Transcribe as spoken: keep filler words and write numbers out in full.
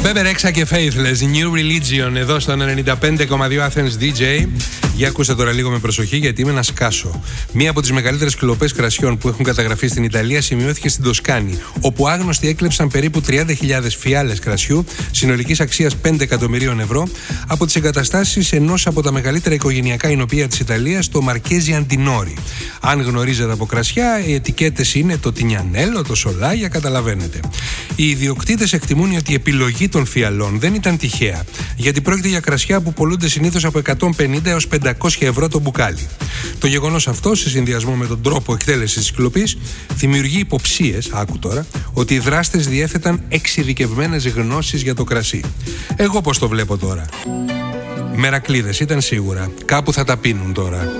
Bebe Rexha και Faithless, New Religion, εδώ στον ενενήντα πέντε κόμμα δύο Athens ντι τζέι. Για ακούστε τώρα λίγο με προσοχή, γιατί είμαι ένα σκάσο. Μία από τις μεγαλύτερες κλοπές κρασιών που έχουν καταγραφεί στην Ιταλία σημειώθηκε στην Τοσκάνη, όπου άγνωστοι έκλεψαν περίπου τριάντα χιλιάδες φιάλες κρασιού συνολικής αξίας πέντε εκατομμυρίων ευρώ από τις εγκαταστάσεις ενός από τα μεγαλύτερα οικογενειακά εινοποιεία της Ιταλίας, το Marchesi Antinori. Αν γνωρίζετε από κρασιά, οι ετικέτες είναι το Τινιανέλο, το Σολάγια, καταλαβαίνετε. Οι ιδιοκτήτες εκτιμούν ότι η επιλογή των φιαλών δεν ήταν τυχαία, γιατί πρόκειται για κρασιά που πολλούνται συνήθως από εκατόν πενήντα έως πεντακόσια ευρώ το μπουκάλι. Το γεγονός αυτό, σε συνδυασμό με τον τρόπο εκτέλεσης της κλοπής, δημιουργεί υποψίες, άκου τώρα, ότι οι δράστες διέθεταν εξειδικευμένες γνώσεις για το κρασί. Εγώ πώς το βλέπω τώρα? Μερακλείδες ήταν σίγουρα. Κάπου θα τα πίνουν τώρα.